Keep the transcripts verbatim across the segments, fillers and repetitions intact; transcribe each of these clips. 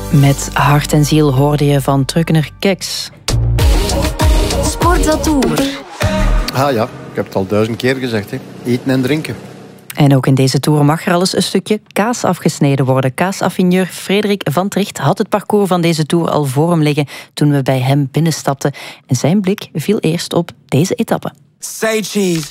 Met hart en ziel hoorde je van Truckener Keks. Sportatour. Ah ja, ik heb het al duizend keer gezegd. Hè. Eten en drinken. En ook in deze tour mag er al eens een stukje kaas afgesneden worden. Kaasaffineur Frederik van Tricht had het parcours van deze tour al voor hem liggen toen we bij hem binnenstapten. En zijn blik viel eerst op deze etappe. Say cheese.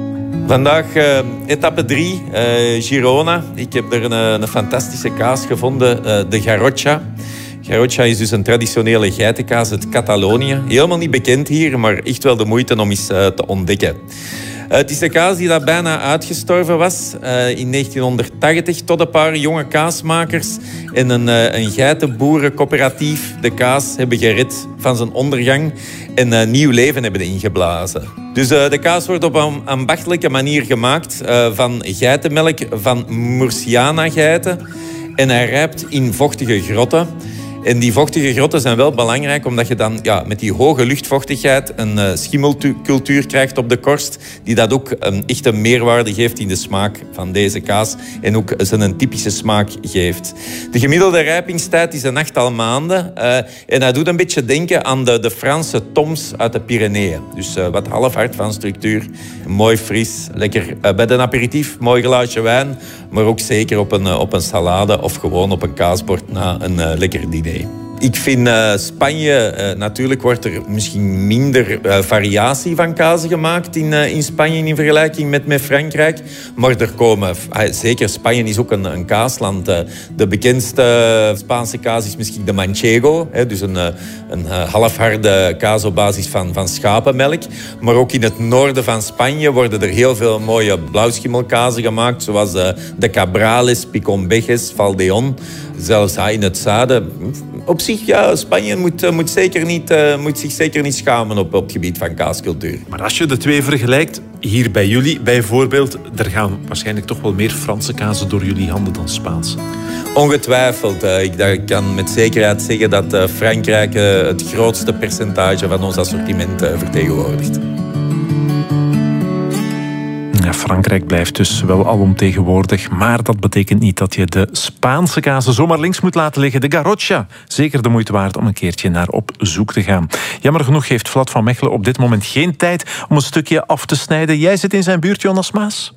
Vandaag uh, etappe drie, uh, Girona. Ik heb er een, een fantastische kaas gevonden, uh, de Garrotxa. Garrotxa is dus een traditionele geitenkaas uit Catalonië. Helemaal niet bekend hier, maar echt wel de moeite om eens uh, te ontdekken. Uh, het is een kaas die dat bijna uitgestorven was uh, in negentienhonderdtachtig, tot een paar jonge kaasmakers en een, uh, een geitenboerencoöperatief de kaas hebben gered van zijn ondergang en uh, nieuw leven hebben ingeblazen. Dus uh, de kaas wordt op een ambachtelijke manier gemaakt uh, van geitenmelk van Murciana-geiten en hij rijpt in vochtige grotten. En die vochtige grotten zijn wel belangrijk, omdat je dan ja, met die hoge luchtvochtigheid een uh, schimmelcultuur krijgt op de korst, die dat ook um, echt een meerwaarde geeft in de smaak van deze kaas en ook zijn een typische smaak geeft. De gemiddelde rijpingstijd is een achttal maanden uh, en dat doet een beetje denken aan de, de Franse toms uit de Pyreneeën. Dus uh, wat halfhard van structuur, mooi fris, lekker uh, bij de aperitief, mooi glaasje wijn, maar ook zeker op een, uh, op een salade of gewoon op een kaasbord na een uh, lekker diner. Ik vind uh, Spanje, uh, natuurlijk wordt er misschien minder uh, variatie van kazen gemaakt in, uh, in Spanje in vergelijking met, met Frankrijk. Maar er komen, uh, zeker Spanje is ook een, een kaasland. Uh, de bekendste Spaanse kaas is misschien de manchego. Hè, dus een, uh, een uh, halfharde kaas op basis van, van schapenmelk. Maar ook in het noorden van Spanje worden er heel veel mooie blauwschimmelkazen gemaakt. Zoals uh, de Cabrales, Picombejes, Valdeón. Zelfs uh, in het zuiden. Op zich, ja, Spanje moet, uh, moet, zeker niet, uh, moet zich zeker niet schamen op, op het gebied van kaascultuur. Maar als je de twee vergelijkt, hier bij jullie bijvoorbeeld, er gaan waarschijnlijk toch wel meer Franse kazen door jullie handen dan Spaanse. Ongetwijfeld. Uh, ik, ik kan met zekerheid zeggen dat uh, Frankrijk uh, het grootste percentage van ons assortiment uh, vertegenwoordigt. Ja, Frankrijk blijft dus wel alomtegenwoordig, maar dat betekent niet dat je de Spaanse kazen zomaar links moet laten liggen. De Garrotxa, zeker de moeite waard om een keertje naar op zoek te gaan. Jammer genoeg heeft Vlad van Mechelen op dit moment geen tijd om een stukje af te snijden. Jij zit in zijn buurt, Jonas Maas.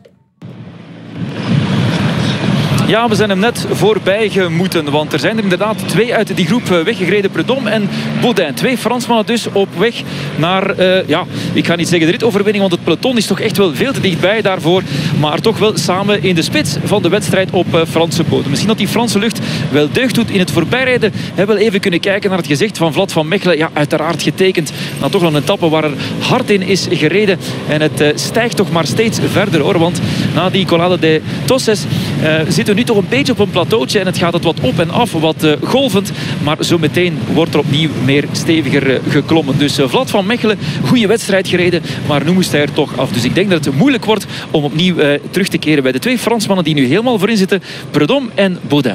Ja, we zijn hem net voorbij gemoeten, want er zijn er inderdaad twee uit die groep weggegreden. Prudhomme en Baudin. Twee Fransmannen dus op weg naar, uh, ja, ik ga niet zeggen de ritoverwinning, want het peloton is toch echt wel veel te dichtbij daarvoor. Maar toch wel samen in de spits van de wedstrijd op uh, Franse bodem. Misschien dat die Franse lucht wel deugd doet in het voorbijrijden. Hebben we even kunnen kijken naar het gezicht van Vlad van Mechelen. Ja, uiteraard getekend. Nou, toch nog een etappe waar er hard in is gereden. En het uh, stijgt toch maar steeds verder, hoor. Want na die Colada de Tosses uh, zitten we nu toch een beetje op een plateautje en het gaat het wat op en af, wat uh, golvend. Maar zo meteen wordt er opnieuw meer steviger uh, geklommen. Dus uh, Vlad van Mechelen, goede wedstrijd gereden, maar nu moest hij er toch af. Dus ik denk dat het moeilijk wordt om opnieuw uh, terug te keren bij de twee Fransmannen die nu helemaal voorin zitten, Prudhomme en Baudin.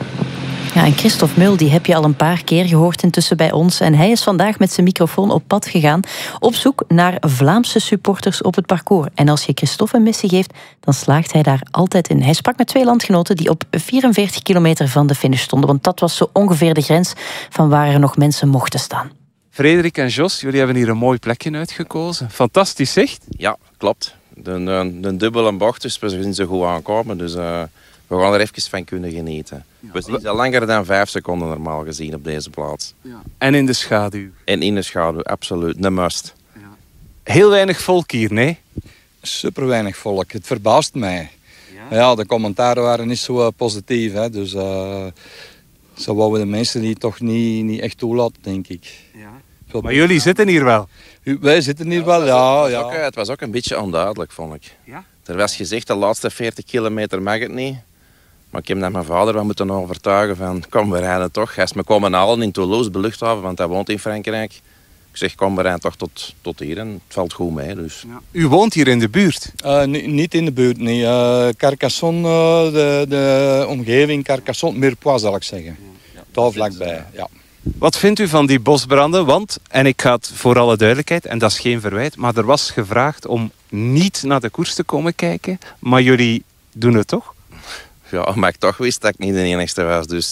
Ja, en Christophe Mul, die heb je al een paar keer gehoord intussen bij ons. En hij is vandaag met zijn microfoon op pad gegaan op zoek naar Vlaamse supporters op het parcours. En als je Christophe een missie geeft, dan slaagt hij daar altijd in. Hij sprak met twee landgenoten die op vierenveertig kilometer van de finish stonden. Want dat was zo ongeveer de grens van waar er nog mensen mochten staan. Frederik en Jos, jullie hebben hier een mooi plekje uitgekozen. Fantastisch zicht. Ja, klopt. De, de, de dubbele bocht, dus we zien ze goed aankomen. Dus uh, we gaan er even van kunnen genieten. We zien ze langer dan vijf seconden normaal gezien op deze plaats. Ja. En in de schaduw. En in de schaduw, absoluut. Een must. Ja. Heel weinig volk hier, nee? Super weinig volk. Het verbaast mij. Ja, ja de commentaren waren niet zo uh, positief. Hè. Dus uh, zo wouden de mensen die toch niet, niet echt toelaten, denk ik. Ja. Maar jullie zitten hier wel? Wij zitten hier ja, wel, ja. Het was, ja. ook, het was ook een beetje onduidelijk, vond ik. Ja? Er was gezegd, de laatste veertig kilometer mag het niet. Maar ik heb net mijn vader wel moeten overtuigen van, kom, we rijden toch. Hij is me komen halen in Toulouse, de luchthaven, want hij woont in Frankrijk. Ik zeg, kom, we rijden toch tot, tot hier en het valt goed mee. Dus. Ja. U woont hier in de buurt? Uh, niet in de buurt, nee. Uh, Carcassonne, uh, de, de omgeving Carcassonne, Mirepoix zal ik zeggen. Ja. Daar vlakbij, ja. Wat vindt u van die bosbranden? Want, en ik ga het voor alle duidelijkheid, en dat is geen verwijt, maar er was gevraagd om niet naar de koers te komen kijken, maar jullie doen het toch? Ja, maar ik toch wist dat ik niet de enigste was, dus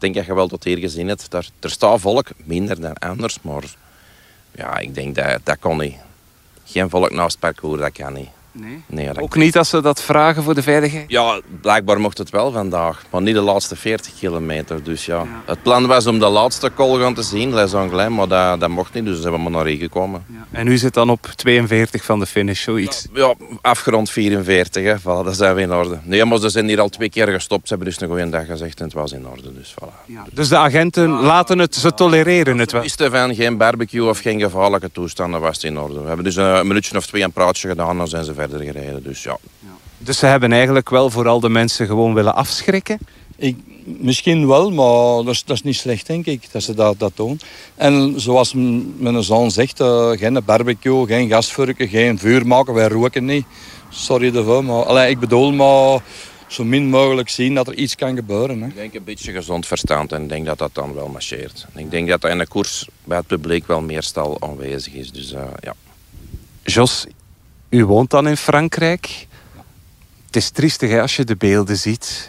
denk dat je wel tot hier gezien hebt. Daar, er staat volk, minder dan anders, maar ja, ik denk dat dat kon niet. Geen volk naast het parcours, dat kan niet. Nee? Nee, dat Ook niet als ze dat vragen voor de veiligheid? Ja, blijkbaar mocht het wel vandaag, maar niet de laatste veertig kilometer. Dus ja, ja. Het plan was om de laatste col gaan te zien, Les Anglais, maar dat, dat mocht niet, dus zijn we maar naar hier gekomen. Ja. En nu zit dan op tweeënveertig van de finish, zoiets? Ja, ja afgerond vierenveertig, hè. Voilà, dat zijn we in orde. Nee, maar ze zijn hier al twee keer gestopt, ze hebben dus een goede dag gezegd en het was in orde, dus voilà. Ja. Dus de agenten laten het, ze tolereren het wel? We wisten van geen barbecue of geen gevaarlijke toestanden, was het in orde. We hebben dus een minuutje of twee een praatje gedaan en dan zijn ze verder gereden, dus ja. Ja. Dus ze hebben eigenlijk wel vooral de mensen gewoon willen afschrikken? Ik, misschien wel, maar dat is, dat is niet slecht, denk ik, dat ze dat, dat doen. En zoals m- mijn zoon zegt, uh, geen barbecue, geen gasvurken, geen vuur maken, wij roken niet. Sorry ervoor, maar allee, ik bedoel maar zo min mogelijk zien dat er iets kan gebeuren. Hè. Ik denk een beetje gezond verstand en ik denk dat dat dan wel marcheert. Ik denk dat dat in de koers bij het publiek wel meestal aanwezig is, dus uh, ja. Jos, u woont dan in Frankrijk. Het is triestig hè, als je de beelden ziet.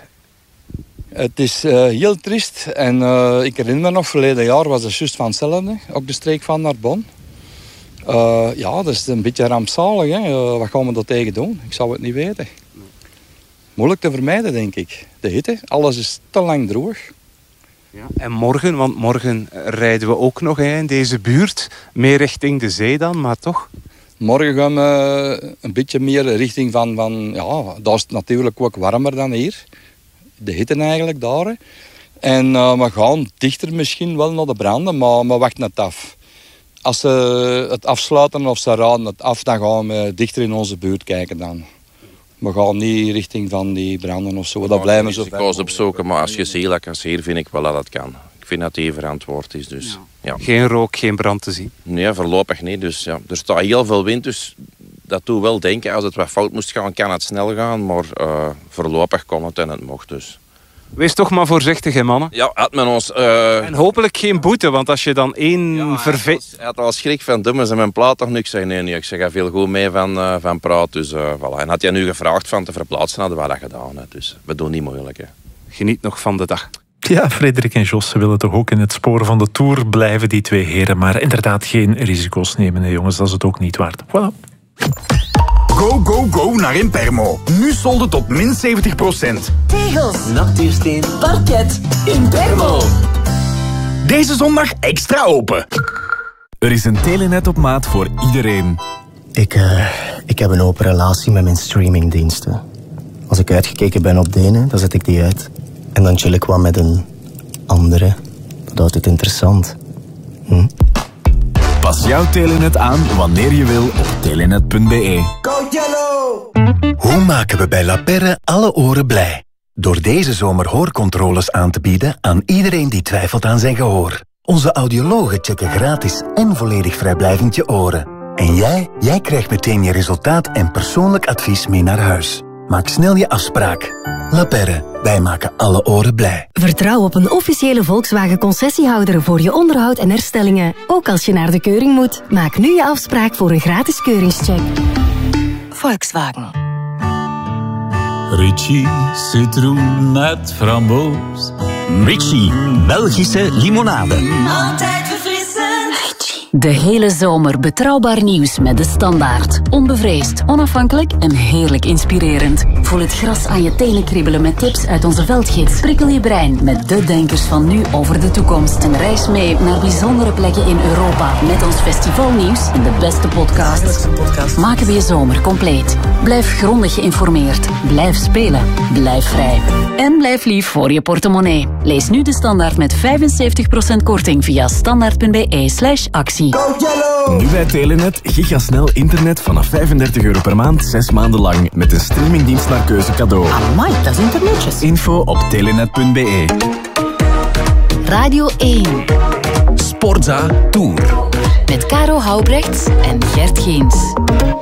Het is uh, heel triest. En uh, ik herinner me nog, verleden jaar was het juist van hetzelfde. Ook de streek van Narbonne. Uh, ja, dat is een beetje rampzalig. Hè. Uh, wat gaan we er tegen doen? Ik zou het niet weten. Moeilijk te vermijden, denk ik. De hitte, alles is te lang droog. Ja. En morgen, want morgen rijden we ook nog hè, in deze buurt. Meer richting de zee dan, maar toch... Morgen gaan we een beetje meer richting van... van ja, dat is natuurlijk ook warmer dan hier. De hitte eigenlijk daar. En uh, we gaan dichter misschien wel naar de branden, maar we wachten het af. Als ze het afsluiten of ze raden het af, dan gaan we dichter in onze buurt kijken dan. We gaan niet richting van die branden of zo. Dat blijven we zo ver. Risico's opzoeken, maar als je zeelakers hier vind ik wel dat dat kan. Ik vind dat die verantwoord is, dus... Ja. Ja. Geen rook, geen brand te zien? Nee, voorlopig niet. Dus, ja. Er staat heel veel wind, dus dat doet wel denken. Als het wat fout moest gaan, kan het snel gaan. Maar uh, voorlopig kon het en het mocht dus. Wees toch maar voorzichtig, hè, mannen. Ja, had men ons... Uh... En hopelijk geen boete, want als je dan één ja, verveet... Hij had al schrik van dummen en mijn plaat toch niks. Nee, nee, ik zeg, hij viel goed mee van, uh, van praat. Dus, uh, voilà. En had hij nu gevraagd van te verplaatsen, hadden we dat gedaan. Hè. Dus we doen niet moeilijk. Hè. Geniet nog van de dag. Ja, Frederik en Jos, ze willen toch ook in het spoor van de Tour blijven, die twee heren. Maar inderdaad geen risico's nemen, hè, jongens. Dat is het ook niet waard. Voilà. Go, go, go naar Impermo. Nu solden tot min zeventig procent. Tegels, natuursteen, parket, Impermo. Deze zondag extra open. Er is een Telenet op maat voor iedereen. Ik, uh, ik heb een open relatie met mijn streamingdiensten. Als ik uitgekeken ben op de ene, dan zet ik die uit. En dan chill ik wat met een andere. Dat houdt het interessant. Hm? Pas jouw Telenet aan wanneer je wil op telenet punt be. Go Yellow! Hoe maken we bij La Perre alle oren blij? Door deze zomer hoorcontroles aan te bieden aan iedereen die twijfelt aan zijn gehoor. Onze audiologen checken gratis en volledig vrijblijvend je oren. En jij, jij krijgt meteen je resultaat en persoonlijk advies mee naar huis. Maak snel je afspraak. La Perre, wij maken alle oren blij. Vertrouw op een officiële Volkswagen concessiehouder voor je onderhoud en herstellingen. Ook als je naar de keuring moet. Maak nu je afspraak voor een gratis keuringscheck. Volkswagen. Ritchie, citroen met framboos. Ritchie, Belgische limonade. Altijd verfrissend. De hele zomer betrouwbaar nieuws met De Standaard. Onbevreesd, onafhankelijk en heerlijk inspirerend. Voel het gras aan je tenen kriebelen met tips uit onze veldgids. Prikkel je brein met de denkers van nu over de toekomst. En reis mee naar bijzondere plekken in Europa. Met ons festivalnieuws en de beste podcasts. Maken we je zomer compleet. Blijf grondig geïnformeerd. Blijf spelen. Blijf vrij. En blijf lief voor je portemonnee. Lees nu De Standaard met vijfenzeventig procent korting via standaard punt be slash actie. Nu bij Telenet gigasnel internet vanaf vijfendertig euro per maand, zes maanden lang. Met een streamingdienst naar keuze cadeau. Amai, dat is internetjes. Info op telenet punt be. Radio één. Sportza Tour. Met Caro Houbrechts en Gert Geens.